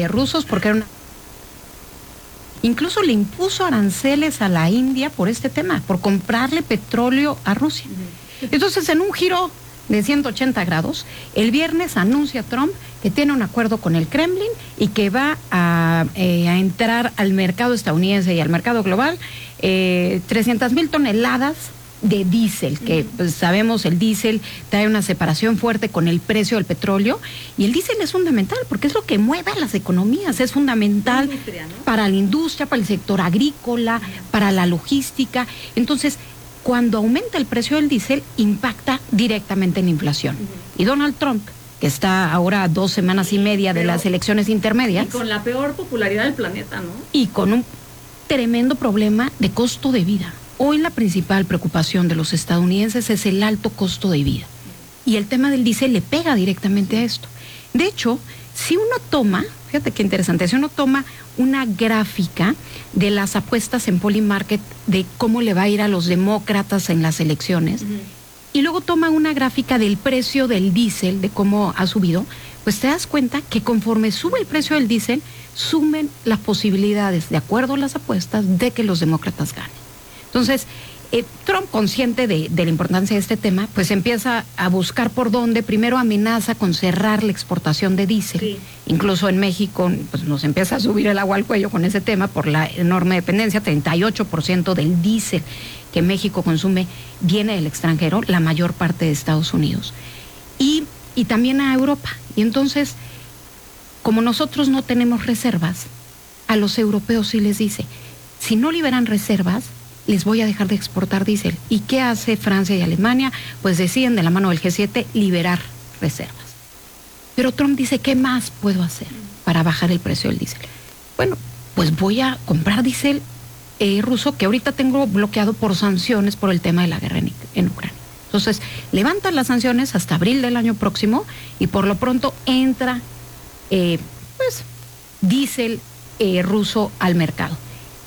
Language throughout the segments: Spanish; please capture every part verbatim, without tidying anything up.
eh, rusos porque era una... Incluso le impuso aranceles a la India por este tema, por comprarle petróleo a Rusia. Uh-huh. Entonces, en un giro de ciento ochenta grados, el viernes anuncia Trump que tiene un acuerdo con el Kremlin y que va a, eh, a entrar al mercado estadounidense y al mercado global eh, trescientas mil toneladas de diésel, que pues, sabemos el diésel trae una separación fuerte con el precio del petróleo, y el diésel es fundamental porque es lo que mueve a las economías, es fundamental industria, ¿no? Para la industria, para el sector agrícola, para la logística. Entonces, cuando aumenta el precio del diésel, impacta directamente en la inflación. Uh-huh. Y Donald Trump, que está ahora a dos semanas y media de Pero, las elecciones intermedias. Y con la peor popularidad del planeta, ¿no? Y con un tremendo problema de costo de vida. Hoy la principal preocupación de los estadounidenses es el alto costo de vida. Y el tema del diésel le pega directamente a esto. De hecho, si uno toma, fíjate qué interesante, si uno toma una gráfica de las apuestas en Polymarket de cómo le va a ir a los demócratas en las elecciones, uh-huh. y luego toma una gráfica del precio del diésel, de cómo ha subido, pues te das cuenta que conforme sube el precio del diésel, sumen las posibilidades, de acuerdo a las apuestas, de que los demócratas ganen. Entonces, eh, Trump, consciente de, de la importancia de este tema, pues empieza a buscar por dónde. Primero amenaza con cerrar la exportación de diésel. Sí. Incluso en México pues nos empieza a subir el agua al cuello con ese tema por la enorme dependencia. treinta y ocho por ciento del diésel que México consume viene del extranjero, la mayor parte de Estados Unidos. Y, y también a Europa. Y entonces, como nosotros no tenemos reservas, a los europeos sí les dice, si no liberan reservas, les voy a dejar de exportar diésel. ¿Y qué hace Francia y Alemania? Pues deciden de la mano del G siete liberar reservas. Pero Trump dice, ¿qué más puedo hacer para bajar el precio del diésel? Bueno, pues voy a comprar diésel eh, ruso que ahorita tengo bloqueado por sanciones por el tema de la guerra en, en Ucrania. Entonces, levantan las sanciones hasta abril del año próximo y por lo pronto entra eh, pues diésel eh, ruso al mercado.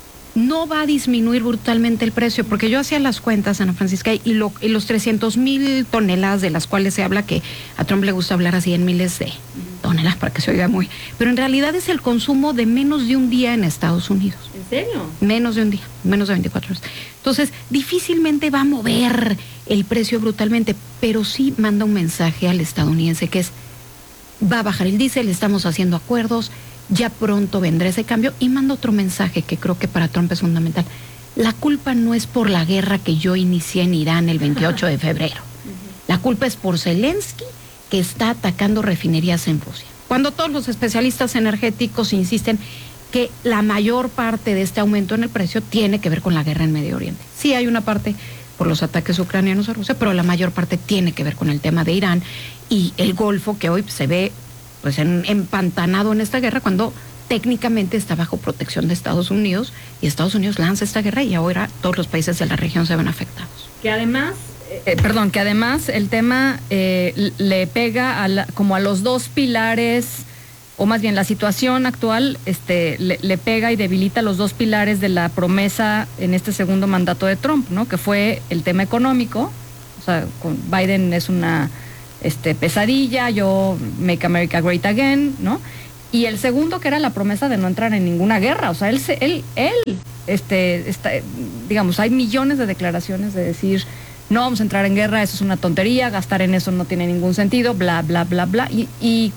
No va a disminuir brutalmente el precio, porque yo hacía las cuentas, Ana Francisca, y, lo, y los trescientos mil toneladas de las cuales se habla, que a Trump le gusta hablar así en miles de toneladas para que se oiga muy, pero en realidad es el consumo de menos de un día en Estados Unidos. ¿En serio? Menos de un día, menos de veinticuatro horas. Entonces, difícilmente va a mover el precio brutalmente, pero sí manda un mensaje al estadounidense que es, va a bajar el diésel, estamos haciendo acuerdos, ya pronto vendrá ese cambio, y manda otro mensaje que creo que para Trump es fundamental. La culpa no es por la guerra que yo inicié en Irán el veintiocho de febrero. La culpa es por Zelensky, que está atacando refinerías en Rusia. Cuando todos los especialistas energéticos insisten que la mayor parte de este aumento en el precio tiene que ver con la guerra en Medio Oriente. Sí hay una parte por los ataques ucranianos a Rusia, pero la mayor parte tiene que ver con el tema de Irán y el Golfo, que hoy se ve pues en, empantanado en esta guerra, cuando técnicamente está bajo protección de Estados Unidos, y Estados Unidos lanza esta guerra y ahora todos los países de la región se ven afectados. Que además, eh, perdón, que además el tema eh, le pega a la, como a los dos pilares, o más bien la situación actual este, le, le pega y debilita los dos pilares de la promesa en este segundo mandato de Trump, ¿no? Que fue el tema económico. O sea, con Biden es una Este, pesadilla, yo make America great again, ¿no? Y el segundo, que era la promesa de no entrar en ninguna guerra. O sea, él, él, él, este, está, digamos, hay millones de declaraciones de decir, no vamos a entrar en guerra, eso es una tontería, gastar en eso no tiene ningún sentido, bla, bla, bla, bla. Y, y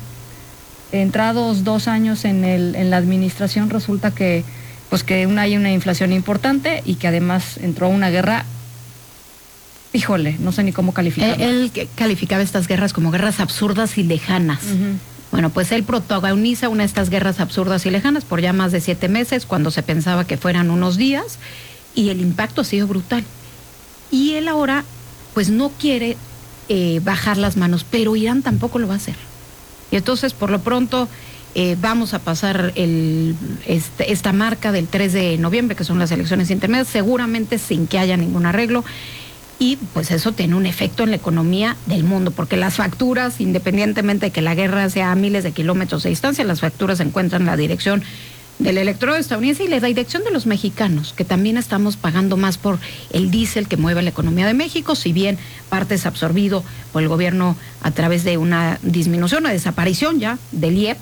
entrados dos años en el, en la administración, resulta que, pues que una, hay una inflación importante y que además entró una guerra. Híjole, no sé ni cómo calificarla. Él, él calificaba estas guerras como guerras absurdas y lejanas. Uh-huh. Bueno, pues él protagoniza una de estas guerras absurdas y lejanas por ya más de siete meses, cuando se pensaba que fueran unos días, y el impacto ha sido brutal. Y él ahora, pues no quiere eh, bajar las manos, pero Irán tampoco lo va a hacer. Y entonces, por lo pronto, eh, vamos a pasar el, este, esta marca del tres de noviembre, que son las elecciones intermedias, seguramente sin que haya ningún arreglo. Y pues eso tiene un efecto en la economía del mundo, porque las facturas, independientemente de que la guerra sea a miles de kilómetros de distancia, las facturas se encuentran en la dirección del electorado estadounidense y la dirección de los mexicanos, que también estamos pagando más por el diésel que mueve la economía de México, si bien parte es absorbido por el gobierno a través de una disminución, una desaparición ya del I E P S,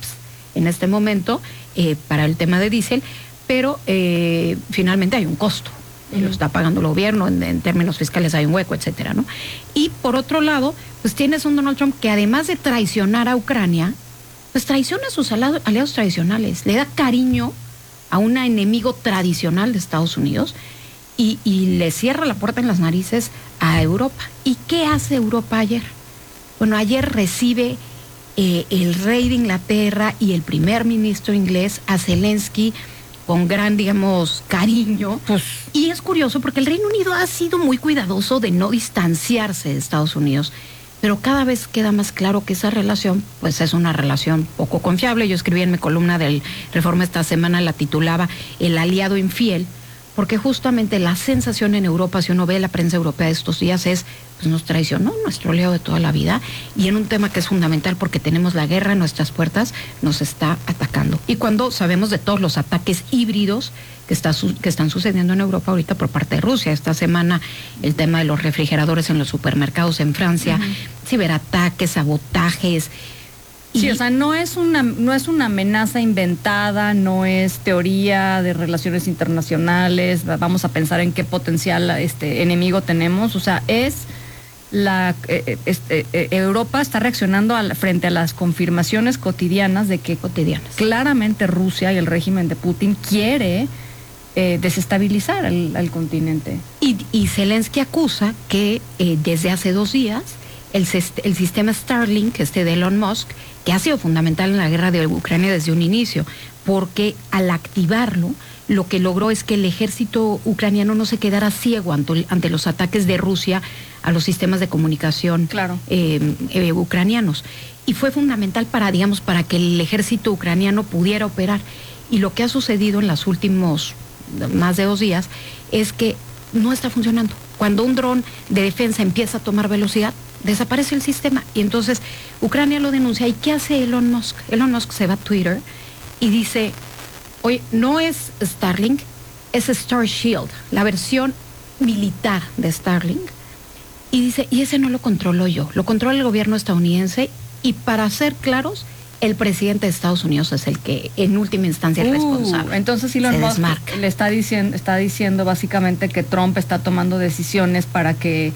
en este momento eh, para el tema de diésel, pero eh, finalmente hay un costo. Uh-huh. Lo está pagando el gobierno, en, en términos fiscales hay un hueco, etcétera, ¿no? Y por otro lado, pues tienes un Donald Trump que además de traicionar a Ucrania, pues traiciona a sus aliados, aliados tradicionales, le da cariño a un enemigo tradicional de Estados Unidos y, y le cierra la puerta en las narices a Europa. ¿Y qué hace Europa ayer? Bueno, ayer recibe eh, el rey de Inglaterra y el primer ministro inglés a Zelensky con gran, digamos, cariño. Pues, y es curioso porque el Reino Unido ha sido muy cuidadoso de no distanciarse de Estados Unidos, pero cada vez queda más claro que esa relación, pues es una relación poco confiable. Yo escribí en mi columna del Reforma esta semana, la titulaba El aliado infiel, porque justamente la sensación en Europa, si uno ve la prensa europea de estos días, es, pues nos traicionó nuestro aliado de toda la vida, y en un tema que es fundamental porque tenemos la guerra en nuestras puertas, nos está atacando. Y cuando sabemos de todos los ataques híbridos que, está, que están sucediendo en Europa ahorita por parte de Rusia, esta semana el tema de los refrigeradores en los supermercados en Francia, uh-huh. ciberataques, sabotajes. Sí, y, o sea, no es una no es una amenaza inventada, no es teoría de relaciones internacionales, vamos a pensar en qué potencial este enemigo tenemos, o sea, es la eh, este, eh, Europa está reaccionando a la, frente a las confirmaciones cotidianas de que cotidianas. Claramente Rusia y el régimen de Putin quiere eh, desestabilizar al, al continente. Y, y Zelensky acusa que eh, desde hace dos días El, el sistema Starlink, este de Elon Musk, que ha sido fundamental en la guerra de Ucrania desde un inicio, porque al activarlo, lo que logró es que el ejército ucraniano no se quedara ciego ante, ante los ataques de Rusia a los sistemas de comunicación claro. eh, eh, ucranianos. Y fue fundamental para, digamos, para que el ejército ucraniano pudiera operar. Y lo que ha sucedido en los últimos más de dos días es que no está funcionando. Cuando un dron de defensa empieza a tomar velocidad, desaparece el sistema. Y entonces Ucrania lo denuncia. ¿Y qué hace Elon Musk? Elon Musk se va a Twitter y dice, oye, no es Starlink, es Star Shield, la versión militar de Starlink. Y dice, y ese no lo controlo yo, lo controla el gobierno estadounidense, y para ser claros, el presidente de Estados Unidos es el que en última instancia es uh, responsable. Entonces Elon Musk le está diciendo, está diciendo básicamente que Trump está tomando decisiones para que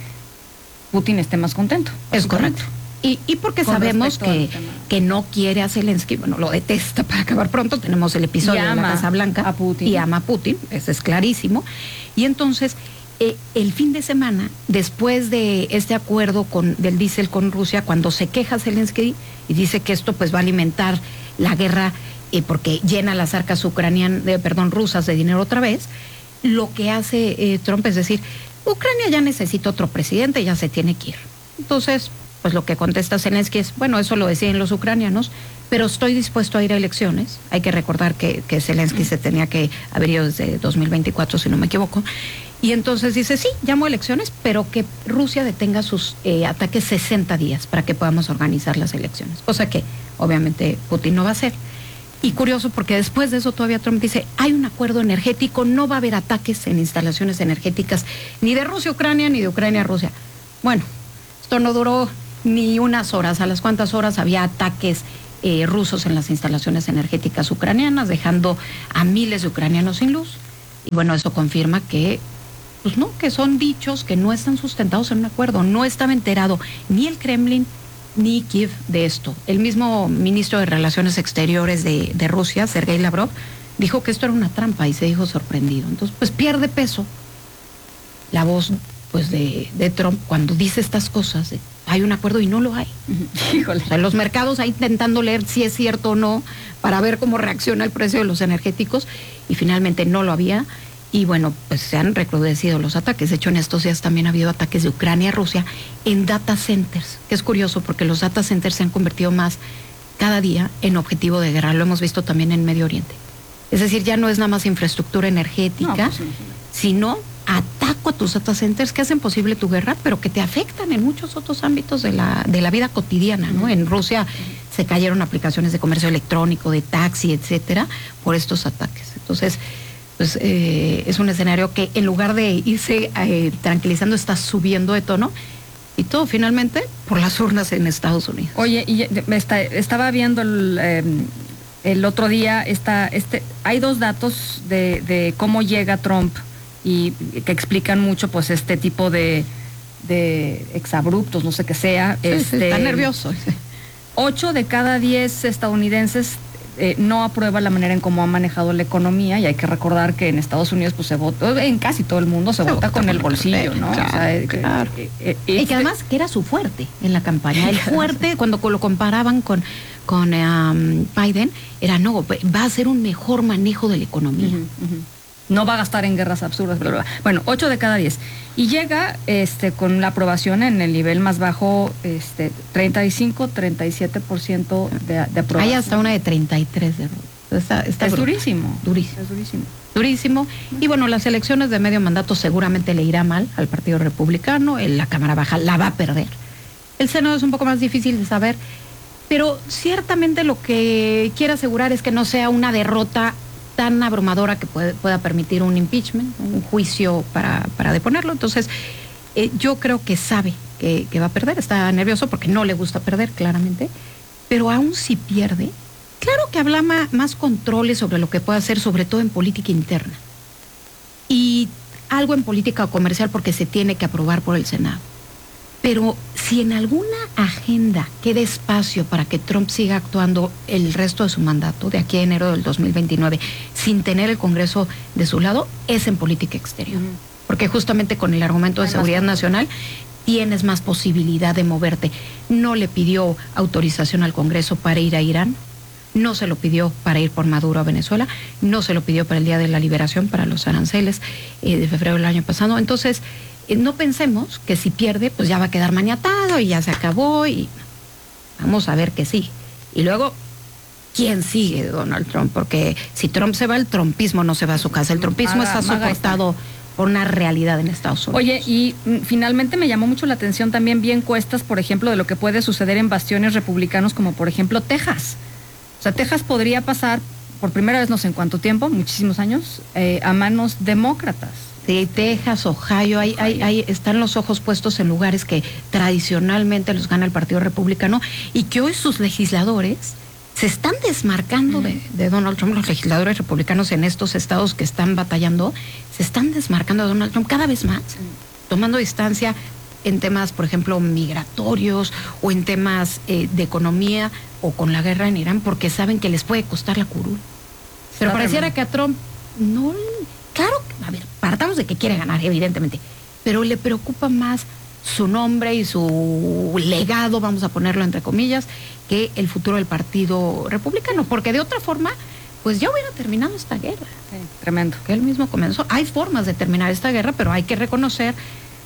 Putin esté más contento. Es correcto. Y, y porque Con sabemos que, que no quiere a Zelensky, bueno, lo detesta para acabar pronto, tenemos el episodio de la Casa Blanca a Putin. Y ama a Putin, eso es clarísimo. Y entonces, eh, el fin de semana, después de este acuerdo con, del diésel con Rusia, cuando se queja Zelensky y dice que esto pues va a alimentar la guerra eh, porque llena las arcas ucranianas, eh, perdón, rusas de dinero otra vez, lo que hace eh, Trump es decir, Ucrania ya necesita otro presidente, ya se tiene que ir. Entonces, pues lo que contesta Zelensky es, bueno, eso lo deciden los ucranianos, pero estoy dispuesto a ir a elecciones. Hay que recordar que, que Zelensky mm. se tenía que haber ido desde dos mil veinticuatro, si no me equivoco. Y entonces dice, sí, llamo a elecciones, pero que Rusia detenga sus eh, ataques sesenta días para que podamos organizar las elecciones. Cosa que, obviamente, Putin no va a hacer. Y curioso porque después de eso todavía Trump dice, hay un acuerdo energético, no va a haber ataques en instalaciones energéticas, ni de Rusia a Ucrania, ni de Ucrania a Rusia. Bueno, esto no duró ni unas horas. A las cuantas horas había ataques eh, rusos en las instalaciones energéticas ucranianas, dejando a miles de ucranianos sin luz. Y bueno, eso confirma que, pues no, que son dichos que no están sustentados en un acuerdo. No estaba enterado ni el Kremlin ni Kiev de esto. El mismo ministro de Relaciones Exteriores de, de Rusia, Sergei Lavrov, dijo que esto era una trampa y se dijo sorprendido. Entonces, pues pierde peso la voz pues de, de Trump cuando dice estas cosas. De, hay un acuerdo y no lo hay. Híjole. O sea, los mercados ahí intentando leer si es cierto o no para ver cómo reacciona el precio de los energéticos, y finalmente no lo había. Y bueno, pues se han recrudecido los ataques. De hecho, en estos días también ha habido ataques de Ucrania a Rusia en data centers, que es curioso porque los data centers se han convertido más cada día en objetivo de guerra. Lo hemos visto también en Medio Oriente. Es decir, ya no es nada más infraestructura energética, no, pues sí, sí. sino ataco a tus data centers que hacen posible tu guerra, pero que te afectan en muchos otros ámbitos de la, de la vida cotidiana, ¿no? En Rusia se cayeron aplicaciones de comercio electrónico, de taxi, etcétera, por estos ataques. Entonces, pues eh, es un escenario que en lugar de irse eh, tranquilizando, está subiendo de tono, y todo finalmente por las urnas en Estados Unidos. Oye, y está, estaba viendo el, eh, el otro día está, este, hay dos datos de, de cómo llega Trump y que explican mucho pues este tipo de, de exabruptos, no sé qué sea. Sí, este, sí, está nervioso. Sí. Ocho de cada diez estadounidenses eh, no aprueba la manera en cómo ha manejado la economía, y hay que recordar que en Estados Unidos pues se vota, en casi todo el mundo se, se vota con, con el bolsillo, ¿no? Claro, o sea, claro. Eh, eh, y este, que además que era su fuerte en la campaña. El fuerte, cuando lo comparaban con, con um, Biden, era no, va a ser un mejor manejo de la economía. Uh-huh, uh-huh. No va a gastar en guerras absurdas, bla, bla, bla. Bueno, ocho de cada diez. Y llega este, con la aprobación en el nivel más bajo, este, treinta y cinco, treinta y siete por ciento de, de aprobación. Hay hasta una de treinta y tres de está, está Es brutal. durísimo. Durísimo. Es durísimo. Durísimo. Y bueno, las elecciones de medio mandato seguramente le irá mal al Partido Republicano. En la Cámara Baja la va a perder. El Senado es un poco más difícil de saber, pero ciertamente lo que quiere asegurar es que no sea una derrota tan abrumadora que puede, pueda permitir un impeachment, un juicio para, para deponerlo. Entonces, eh, yo creo que sabe que, que va a perder, está nervioso porque no le gusta perder, claramente, pero aún si pierde, claro que habla ma, más controles sobre lo que puede hacer, sobre todo en política interna, y algo en política comercial porque se tiene que aprobar por el Senado. Pero si en alguna agenda queda espacio para que Trump siga actuando el resto de su mandato, de aquí a enero del dos mil veintinueve, sin tener el Congreso de su lado, es en política exterior. Uh-huh. Porque justamente con el argumento de seguridad nacional tienes más posibilidad de moverte. No le pidió autorización al Congreso para ir a Irán, no se lo pidió para ir por Maduro a Venezuela, no se lo pidió para el Día de la Liberación, para los aranceles eh, de febrero del año pasado. Entonces, no pensemos que si pierde, pues ya va a quedar maniatado y ya se acabó, y vamos a ver que sí. Y luego, ¿quién sigue Donald Trump? Porque si Trump se va, el trumpismo no se va a su casa. El trumpismo maga, está soportado está. por una realidad en Estados Unidos. Oye, y mm, finalmente me llamó mucho la atención también vi encuestas, por ejemplo, de lo que puede suceder en bastiones republicanos, como por ejemplo Texas. O sea, Texas podría pasar, por primera vez no sé en cuánto tiempo, muchísimos años, eh, a manos demócratas. Sí, Texas, Ohio, hay, hay, hay, están los ojos puestos en lugares que tradicionalmente los gana el Partido Republicano y que hoy sus legisladores se están desmarcando de, de Donald Trump. Los legisladores republicanos en estos estados que están batallando se están desmarcando de Donald Trump cada vez más, tomando distancia en temas, por ejemplo, migratorios o en temas eh, de economía o con la guerra en Irán, porque saben que les puede costar la curul. Pero Está pareciera tremendo. que a Trump no... Claro, a ver, partamos de que quiere ganar, evidentemente, pero le preocupa más su nombre y su legado, vamos a ponerlo entre comillas, que el futuro del Partido Republicano, porque de otra forma, pues ya hubiera terminado esta guerra. Sí, tremendo. Que él mismo comenzó. Hay formas de terminar esta guerra, pero hay que reconocer,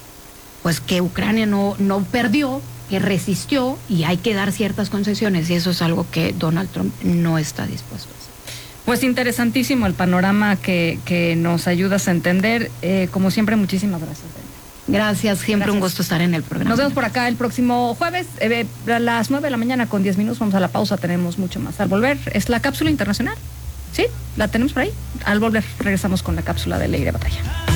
pues, que Ucrania no, no perdió, que resistió, y hay que dar ciertas concesiones, y eso es algo que Donald Trump no está dispuesto a hacer. Pues interesantísimo el panorama que, que nos ayudas a entender. Eh, como siempre, muchísimas gracias. Gracias, siempre gracias. Un gusto estar en el programa. Nos vemos por acá el próximo jueves, eh, a las nueve de la mañana con diez minutos. Vamos a la pausa, tenemos mucho más. Al volver, es la cápsula internacional. ¿Sí? ¿La tenemos por ahí? Al volver, regresamos con la cápsula de Ley de Batalla.